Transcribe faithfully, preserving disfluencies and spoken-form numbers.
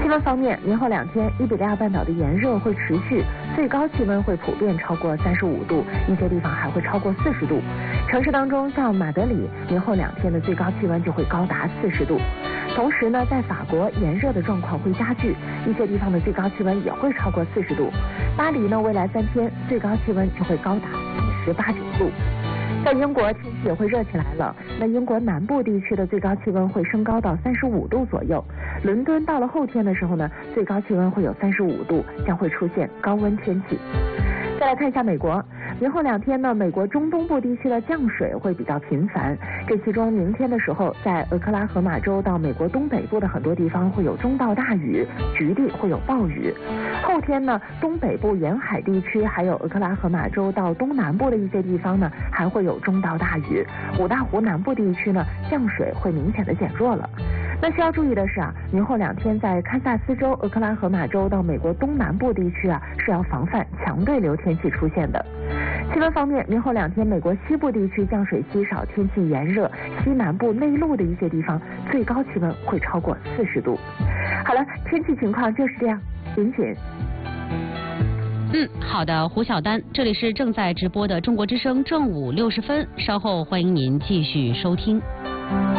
气温方面，明后两天伊比利亚半岛的炎热会持续，最高气温会普遍超过三十五度，一些地方还会超过四十度。城市当中，像马德里，明后两天的最高气温就会高达四十度。同时呢，在法国炎热的状况会加剧，一些地方的最高气温也会超过四十度。巴黎呢，未来三天最高气温就会高达十八九度。在英国天气也会热起来了，那英国南部地区的最高气温会升高到三十五度左右。伦敦到了后天的时候呢，最高气温会有三十五度，将会出现高温天气。再来看一下美国，明后两天呢，美国中东部地区的降水会比较频繁。这其中，明天的时候，在俄克拉荷马州到美国东北部的很多地方会有中到大雨，局地会有暴雨。后天呢，东北部沿海地区还有俄克拉荷马州到东南部的一些地方呢，还会有中到大雨。五大湖南部地区呢，降水会明显的减弱了。那需要注意的是啊，明后两天在堪萨斯州、俄克拉荷马州到美国东南部地区啊，是要防范强对流天气出现的。气温方面，明后两天美国西部地区降水稀少，天气炎热，西南部内陆的一些地方最高气温会超过四十度。好了，天气情况就是这样，仅仅。 嗯，好的，胡晓丹，这里是正在直播的中国之声正午六十分，稍后欢迎您继续收听。